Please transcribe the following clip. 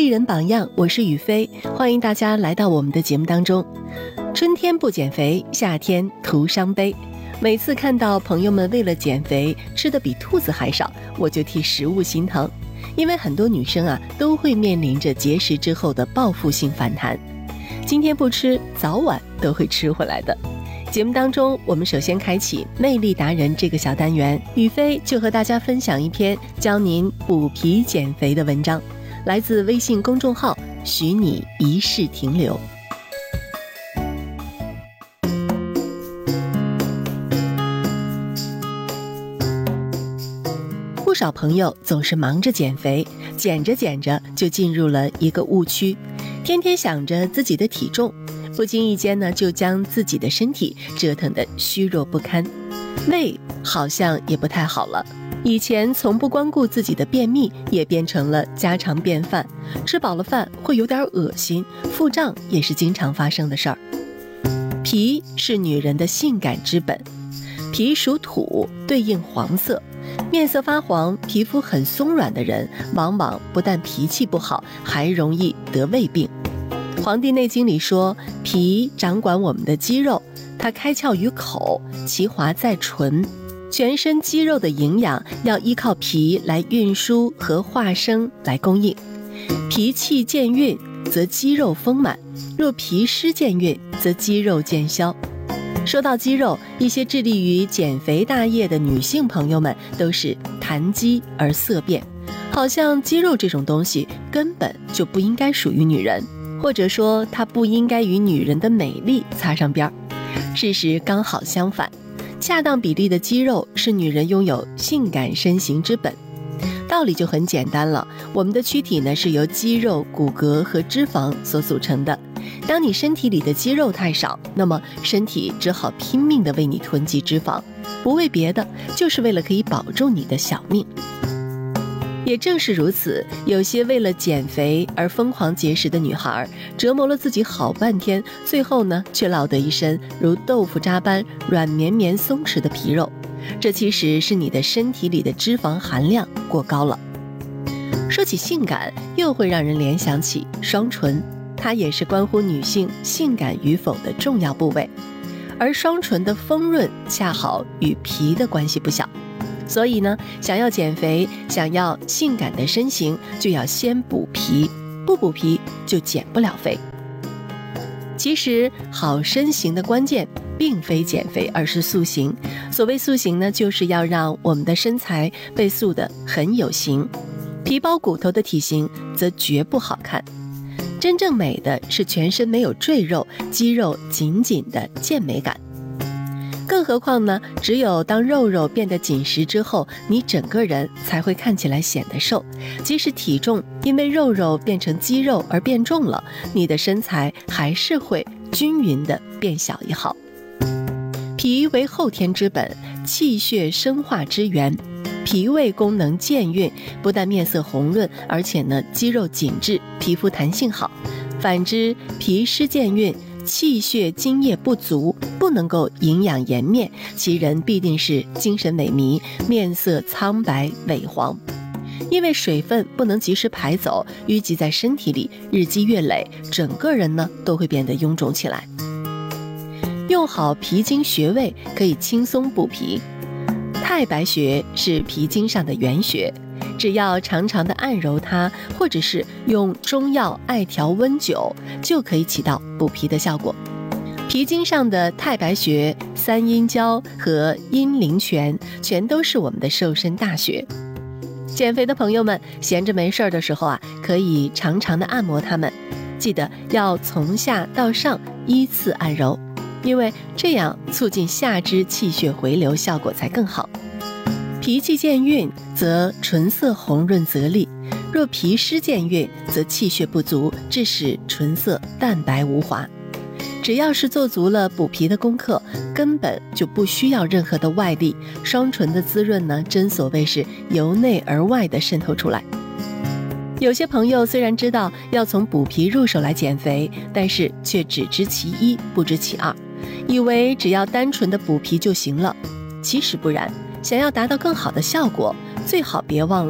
丽人榜样，我是雨飞，欢迎大家来到我们的节目当中。春天不减肥，夏天徒伤悲。每次看到朋友们为了减肥吃得比兔子还少，我就替食物心疼，因为很多女生都会面临着节食之后的报复性反弹，今天不吃，早晚都会吃回来的。节目当中，我们首先开启魅力达人这个小单元，雨飞就和大家分享一篇教您补脾减肥的文章，来自微信公众号许你一试停留。不少朋友总是忙着减肥，减着减着就进入了一个误区，天天想着自己的体重，不经意间就将自己的身体折腾得虚弱不堪，胃好像也不太好了。以前从不光顾自己的便秘，也变成了家常便饭，吃饱了饭会有点恶心，腹胀也是经常发生的事儿。脾是女人的性感之本，脾属土，对应黄色，面色发黄，皮肤很松软的人，往往不但脾气不好，还容易得胃病。《黄帝内经》里说，脾掌管我们的肌肉，它开窍于口，其华在唇，全身肌肉的营养要依靠脾来运输和化生来供应。脾气健运，则肌肉丰满；若脾湿健运，则肌肉渐消。说到肌肉，一些致力于减肥大业的女性朋友们都是谈肌而色变，好像肌肉这种东西根本就不应该属于女人，或者说它不应该与女人的美丽擦上边儿。事实刚好相反，恰当比例的肌肉是女人拥有性感身形之本。道理就很简单了，我们的躯体是由肌肉、骨骼和脂肪所组成的。当你身体里的肌肉太少，那么身体只好拼命地为你囤积脂肪，不为别的，就是为了可以保住你的小命。也正是如此，有些为了减肥而疯狂节食的女孩，折磨了自己好半天，最后却落得一身如豆腐渣般软绵绵松弛的皮肉。这其实是你的身体里的脂肪含量过高了。说起性感，又会让人联想起双唇，它也是关乎女性性感与否的重要部位，而双唇的丰润恰好与脾的关系不小。所以想要减肥，想要性感的身形，就要先补脾，不补脾就减不了肥。其实好身形的关键并非减肥，而是塑形。所谓塑形就是要让我们的身材被塑得很有型，皮包骨头的体型则绝不好看。真正美的是全身没有赘肉，肌肉紧紧的健美感。更何况只有当肉肉变得紧实之后，你整个人才会看起来显得瘦。即使体重因为肉肉变成肌肉而变重了，你的身材还是会均匀的变小一号。脾为后天之本，气血生化之源，脾胃功能健运，不但面色红润，而且肌肉紧致，皮肤弹性好。反之，脾湿健运，气血津液不足，不能够营养颜面，其人必定是精神萎靡，面色苍白萎黄。因为水分不能及时排走，淤积在身体里，日积月累，整个人都会变得臃肿起来。用好脾经穴位可以轻松补脾。太白穴是脾经上的原穴，只要常常的按揉它，或者是用中药艾条温灸，就可以起到补脾的效果。脾经上的太白穴、三阴交和阴陵泉全都是我们的瘦身大穴。减肥的朋友们闲着没事的时候可以常常的按摩它们，记得要从下到上依次按揉，因为这样促进下肢气血回流，效果才更好。脾气健运，则唇色红润泽丽；若脾湿健运，则气血不足，致使唇色淡白无华。只要是做足了补脾的功课，根本就不需要任何的外力，双唇的滋润真所谓是由内而外的渗透出来。有些朋友虽然知道要从补脾入手来减肥，但是却只知其一，不知其二，以为只要单纯的补脾就行了。其实不然，想要达到更好的效果，最好别忘了